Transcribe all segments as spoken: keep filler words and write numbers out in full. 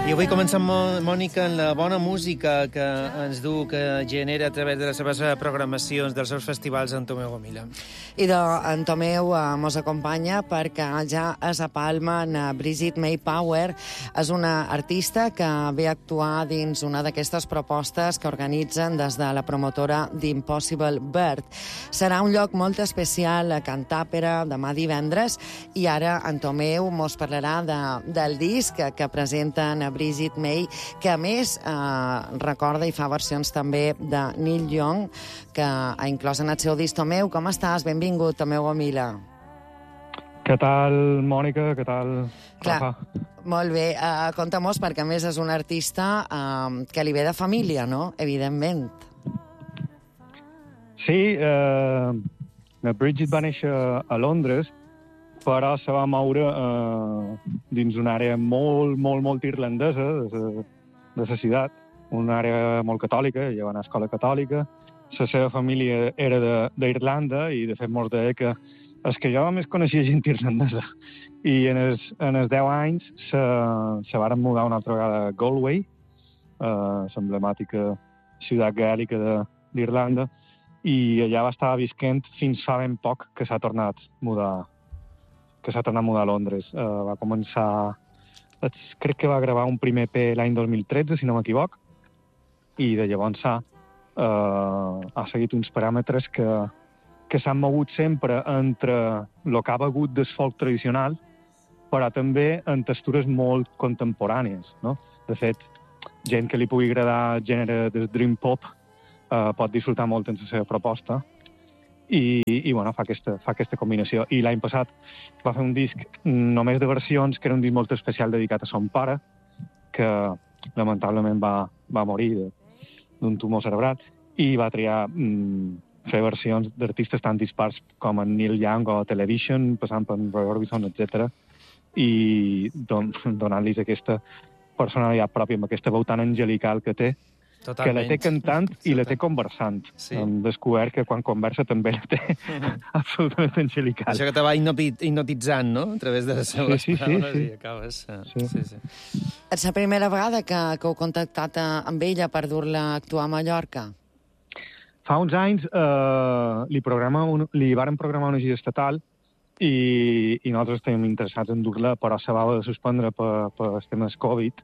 I avui comencem, Mònica, amb la bona música que ens du, que genera a través de les seves programacions, dels seus festivals, en Tomeu Gomila. I de, en Tomeu eh, mos acompanya perquè ja és a Palma en Brigitte May Power. És una artista que ve a actuar dins una d'aquestes propostes que organitzen des de la promotora d'Impossible Bird. Serà un lloc molt especial a Cantàpera demà divendres i ara en Tomeu mos parlarà de, del disc que, que presenten a Brigitte May, que a més eh, recorda i fa versions també de Neil Young, que ha inclòs en el seu disc. Tomeu, com estàs? Benvingut, Tomeu Gomila. Què tal, Mònica? Què tal, Clar, Rafa? Molt bé. Uh, Conta-mos, perquè a més és un artista uh, que li ve de família, no? Evidentment. Sí, eh, Brigitte va néixer a Londres, però se va moure eh, dins una àrea molt, molt, molt irlandesa de la ciutat, una àrea molt catòlica, ella va anar a escola catòlica, la seva família era d'Irlanda i, de fet, molts deia que és que jo més coneixia gent irlandesa. I en els, en els deu anys se, se varen mudar una altra vegada a Galway, eh, l'emblemàtica ciutat gaèlica d'Irlanda, i allà va estar visquent fins fa ben poc que s'ha tornat a mudar que s'ha tornat a mudar a Londres. Uh, va començar... Crec que va gravar un primer E P l'any dos mil tretze, si no m'equivoc, i de llavors ha, uh, ha seguit uns paràmetres que, que s'han mogut sempre entre el que ha begut del folk tradicional, però també en textures molt contemporànies, no? De fet, gent que li pugui agradar el gènere del dream pop uh, pot disfrutar molt en la seva proposta, i, i bueno, fa aquesta, fa aquesta combinació. I l'any passat va fer un disc només de versions, que era un disc molt especial dedicat a son pare, que lamentablement va, va morir d'un tumor cerebral, i va triar mm, fer versions d'artistes tan dispars com en Neil Young o Television, passant per Roy Orbison, etcètera, i don, donant-los aquesta personalitat pròpia, amb aquesta veu tan angelical que té, Totalment. Que la té cantant i la té conversant. Sí. Hem descobert que quan conversa també la té absolutament angelical. Això que te va hipnotitzant, no?, a través de les seves sí, sí, paraules, sí, sí. I acabes... Sí. Sí, sí. És la primera vegada que, que heu contactat amb ella per dur-la a actuar a Mallorca? Fa uns anys eh, li, programa un, li varen programar una gira estatal i, i nosaltres estem interessats en dur-la, però se va de suspendre per, per els temes Covid.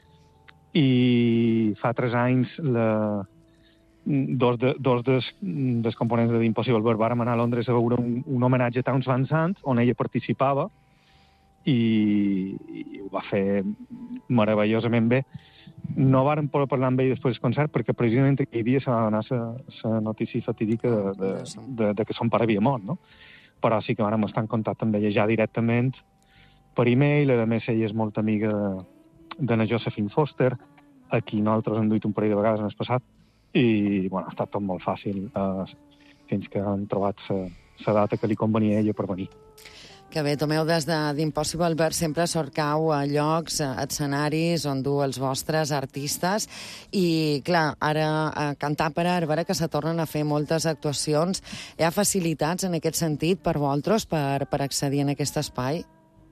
I fa tres anys la, dos, de, dos des, dels components de d'Impossible Bird vàrem anar a Londres a veure un, un homenatge a Townes Van Sant, on ella participava, i, i ho va fer meravellosament bé. No vàrem poder parlar amb ell després del concert, perquè precisament aquell dia se va donar la notícia fatídica de, de, de, de que son pare havia mort, no? Però sí que vàrem estar en contacte amb ella ja directament per e-mail. A més, ella és molt amiga de de na Josephine Foster, a qui nosaltres hem duit un parell de vegades en el passat, i bueno, ha estat tot molt fàcil eh, fins que han trobat la data que li convenia a ella per venir. Que bé, Tomeu, des de d'Impossible Bird sempre cercau a llocs, a escenaris on du els vostres artistes, i clar, ara a Cantàpera, a veure que se tornen a fer moltes actuacions. Hi ha facilitats en aquest sentit per vosaltres per, per accedir en aquest espai?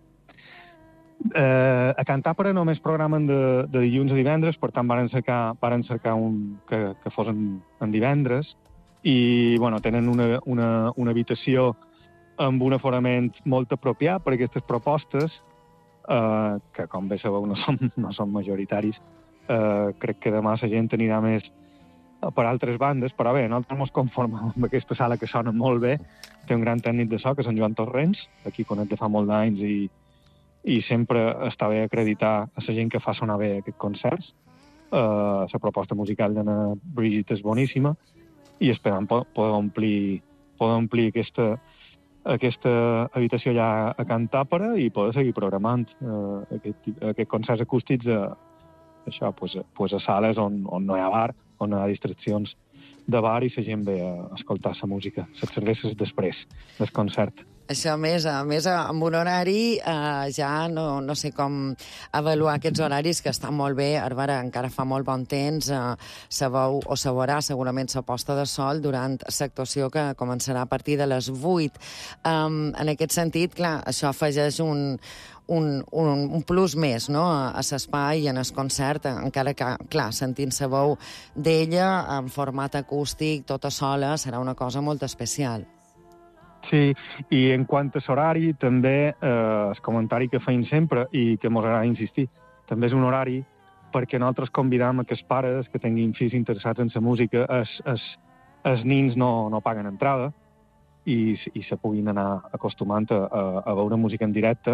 Eh, a Cantàpera només programen de, de dilluns a divendres, per tant varen cercar, varen cercar un que, que fos en, en divendres, i bueno, tenen una, una, una habitació amb un aforament molt apropiat per a aquestes propostes, eh, que com bé sabeu no són, no són majoritaris. Eh, crec que demà la gent anirà més per altres bandes, però bé, nosaltres ens conformem amb aquesta sala que sona molt bé. Té un gran tècnic de so, que és en Joan Torrents, aquí conec de fa molt d'anys, i i sempre està bé acreditar a la gent que fa sonar bé aquests concerts. Uh, la proposta musical de Brigitte és boníssima i esperem poder omplir, poder omplir aquesta, aquesta habitació allà a Cantàpera i poder seguir programant uh, aquest, aquests concerts acústics a, això, pues, pues a sales on, on no hi ha bar, on no hi ha distraccions de bar i la gent ve a escoltar la música, les cerveses després del concert. Això més, a més amb un horari, eh, ja no, no sé com avaluar aquests horaris, que estan molt bé. Ara encara fa molt bon temps, eh, se veu o se veurà segurament la posta de sol durant l'actuació que començarà a partir de les vuit. Um, en aquest sentit, clar, això afegeix un, un, un, un plus més, no?, a, a l'espai i en el concert, encara que, clar, sentint la veu d'ella en format acústic, tota sola, serà una cosa molt especial. Sí, i en quant a l'horari, també eh, el comentari que feim sempre i que mos agrada insistir, també és un horari perquè nosaltres convidam a que els pares que tinguin fills interessats en la música, els, els, els nins no, no paguen entrada i, i se puguin anar acostumant a, a, a veure música en directe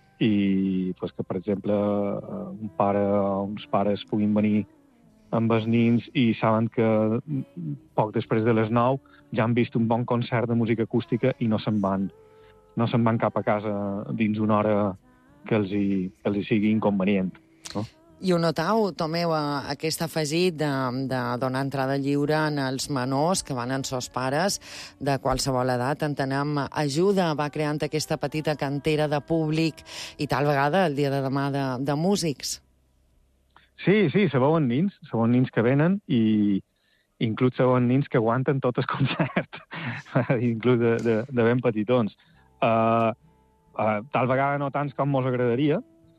i pues, que, per exemple, un pare o uns pares puguin venir amb els nins i saben que poc després de les nou ja han vist un bon concert de música acústica i no se'n van, no se'n van cap a casa dins una hora que els hi, que els hi sigui inconvenient. No? I ho notau, Tomeu, aquest afegit de, de donar entrada lliure en els menors que van amb sos pares de qualsevol edat, entenem, ajuda, va creant aquesta petita cantera de públic i tal vegada el dia de demà de, de músics. Sí, sí, se veuen nins, se veuen nins que venen i inclús se veuen nins que aguanten tot el concert, inclús de, de, de ben petitons. Uh, uh, tal vegada no tants com mos agradaria.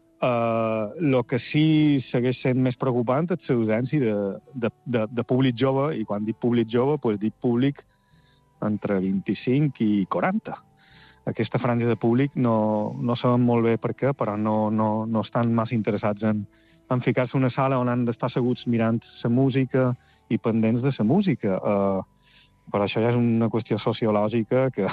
El uh, que sí segueix sent més preocupant és l'ausència de, de, de, de públic jove, i quan dic públic jove, pues dic públic entre vint-i-cinc i quaranta. Aquesta franja de públic no, no sabem molt bé per què, però no, no, no estan massa interessats en, en ficar-se en una sala on han d'estar asseguts mirant la música i pendents de la música. Uh, però això ja és una qüestió sociològica que,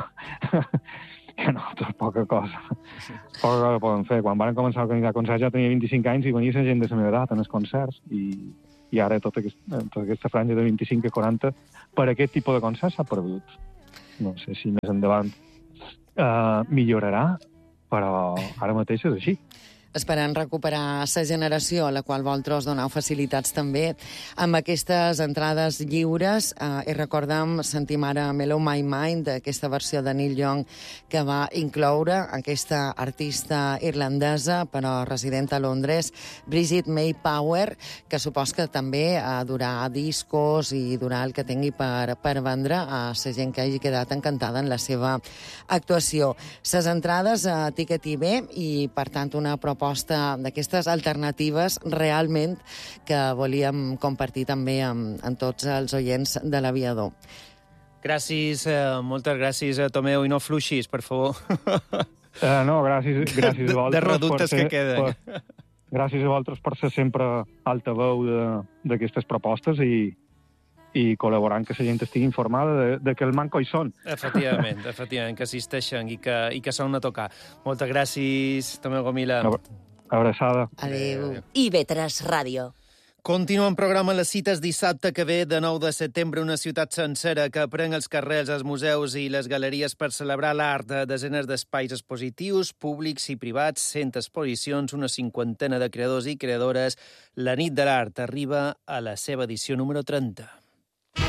que no, és poca cosa. Poca cosa poden fer. Quan van començar a organitzar concerts ja tenia vint-i-cinc anys i venia la gent de la meva edat en els concerts. I, i ara tota aquesta, tota aquesta franja de vint-i-cinc a quaranta per aquest tipus de concerts s'ha perdut. No sé si més endavant uh, millorarà, però ara mateix és així. Esperant recuperar la generació a la qual vosaltres doneu facilitats també amb aquestes entrades lliures. Eh, I recordem, sentim ara Mellow My Mind, aquesta versió de Neil Young que va incloure aquesta artista irlandesa però resident a Londres, Bridget May Power, que supos que també eh, durà discos i durà el que tingui per, per vendre a la gent que hagi quedat encantada en la seva actuació. Les entrades a Ticket I B i, per tant, una proposta proposta d'aquestes alternatives realment que volíem compartir també amb, amb tots els oients de l'Aviador. Gràcies, eh, moltes gràcies, Tomeu, i no fluixis, per favor. Uh, no, gràcies, gràcies a vosaltres. De reductes ser, que queden. Per, gràcies a vosaltres per ser sempre altaveu d'aquestes propostes i i col·laborant que la gent estigui informada de, de que el manco hi són. Efectivament, efectivament, que existeixen i que, i que són a tocar. Moltes gràcies, Tomeu Gomila. Abraçada. Adéu. I ve tres Ràdio. Continuem programa les cites dissabte que ve, de nou de setembre, una ciutat sencera que pren els carrers, els museus i les galeries per celebrar l'art. Desenes d'espais expositius, públics i privats, cent exposicions, una cinquantena de creadors i creadores. La nit de l'art arriba a la seva edició número trenta.